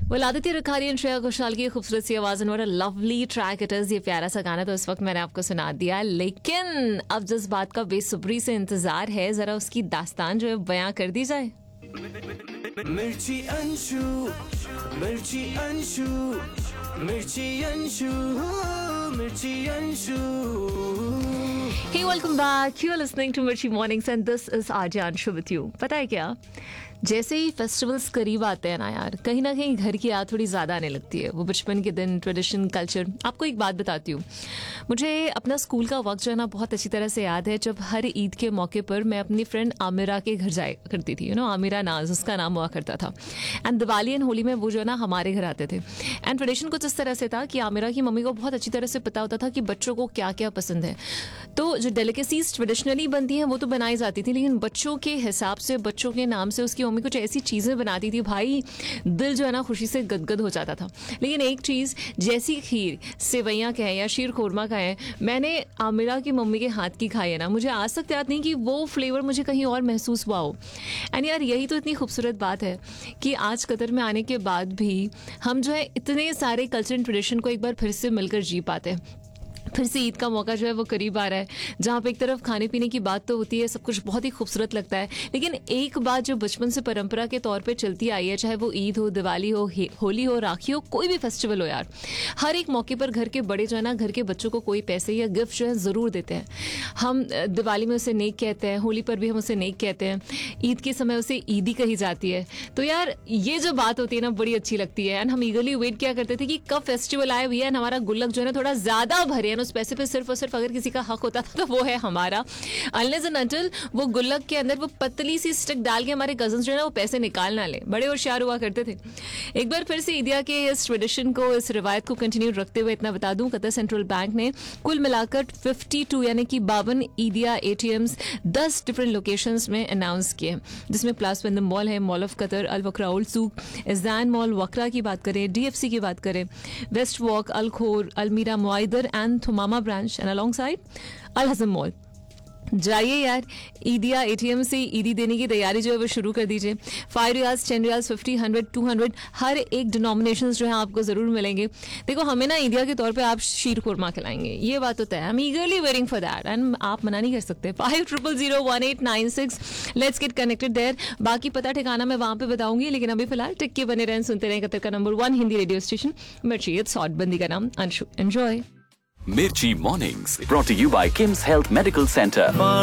वो आदित्य रखारी और श्रेया घोषाल की खूबसूरत सी आवाज और लवली ट्रैक इट इज। ये प्यारा सा गाना तो इस वक्त मैंने आपको सुना दिया, लेकिन अब जिस बात का बेसब्री से इंतजार है, जरा उसकी दास्तान जो है बयां कर दी जाए। मिर्ची अंशु, मिर्ची अंशु, मिर्ची अंशु, मिर्ची Anshu. Hey, welcome back. You're listening to Mirchi Mornings and this is RJ Anshu with you. पता है क्या, जैसे ही फेस्टिवल्स करीब आते हैं ना यार, कहीं ना कहीं घर की याद थोड़ी ज़्यादा आने लगती है। वो बचपन के दिन, ट्रेडिशन, कल्चर। आपको एक बात बताती हूँ, मुझे अपना स्कूल का वक्त जो है ना बहुत अच्छी तरह से याद है, जब हर ईद के मौके पर मैं अपनी फ्रेंड आमिरा के घर जाया करती थी। आमिरा नाज उसका नाम हुआ करता था। एंड दिवाली एंड होली में वो जो है ना हमारे घर आते थे। एंड ट्रेडिशन कुछ इस तरह से था कि आमिरा की मम्मी को बहुत अच्छी तरह से पता होता था कि बच्चों को क्या क्या पसंद है। तो जो डेलिकेसीज ट्रेडिशनली बनती हैं वो तो बनाई जाती थी, लेकिन बच्चों के हिसाब से, बच्चों के नाम से उसकी मम्मी कुछ ऐसी चीज़ें बनाती थी, भाई दिल जो है ना खुशी से गदगद हो जाता था। लेकिन एक चीज़, जैसी खीर, सेवैयाँ कहें या शीर खोरमा कहें, मैंने आमिरा की मम्मी के हाथ की खाई है ना, मुझे आज तक याद नहीं कि वो फ्लेवर मुझे कहीं और महसूस हुआ हो। एंड यार यही तो इतनी खूबसूरत बात है कि आज कतर में आने के बाद भी हम जो है इतने सारे कल्चर एंड ट्रेडिशन को एक बार फिर से मिलकर जी पाते हैं। फिर से ईद का मौका जो है वो करीब आ रहा है, जहाँ पे एक तरफ खाने पीने की बात तो होती है, सब कुछ बहुत ही खूबसूरत लगता है, लेकिन एक बात जो बचपन से परंपरा के तौर पे चलती आई है, चाहे वो ईद हो, दिवाली हो, होली हो, राखी हो, कोई भी फेस्टिवल हो यार, हर एक मौके पर घर के बड़े जो है ना घर के बच्चों को कोई पैसे या गिफ्ट जो है ज़रूर देते हैं। हम दिवाली में उसे नेक कहते हैं, होली पर भी हम उसे नेक कहते हैं, ईद के समय उसे ईदी कही जाती है। तो यार ये जो बात होती है ना बड़ी अच्छी लगती है। एंड हम ईगरली वेट किया करते थे कि कब फेस्टिवल आए भैया, एंड हमारा गुल्लक जो है ना थोड़ा ज़्यादा भरे, उस पैसे पे सिर्फ और सिर्फ अगर किसी का हक होता था तो वो है हमारा। अनलेस एंड अनटिल वो गुल्लक के अंदर वो पतली सी स्टिक डाल के हमारे कजन्स जो है ना वो पैसे निकाल ना ले, बड़े होशियार हुआ करते थे। एक बार फिर से ईदिया के इस ट्रेडिशन को, इस रिवायत को कंटिन्यू रखते हुए इतना बता दूं, कतर सेंट्रल बैंक ने कुल मिलाकर 52 यानी कि 52 ईदिया ATMs 10 डिफरेंट लोकेशंस में अनाउंस किए, जिसमें प्लास विंडम मॉल है, mall of Qatar, Al वक्रा old सूक, इज़ान mall वक्रा की बात करें, DFC की बात करें, वेस्ट वॉक, अल खोर, अलमीरा मुआइदर and Thumama branch and alongside अल हज़म मॉल। जाइए यार, ईदिया ATM से ईदी देने की तैयारी जो है वो शुरू कर दीजिए। 5 रियाल्स, 10 रियाल्स, 50, 100, 200 हर एक डिनोमिनेशन जो है आपको ज़रूर मिलेंगे। देखो हमें ना ईदिया के तौर पे आप शीर खुरमा खिलाएंगे, ये बात होता है। I am ईगरली waiting for that and आप मना नहीं कर सकते। 50001896 लेट्स गेट कनेक्टेड देयर। बाकी पता ठिकाना मैं वहाँ पे बताऊंगी, लेकिन अभी फिलहाल टिक्के बने रहें, सुनते रहें कतर का नंबर 1 हिंदी रेडियो स्टेशन मिर्ची। इट्स हॉट बंदी का नाम Anshu. Enjoy Mirchi Mornings, brought to you by Kim's Health Medical Center.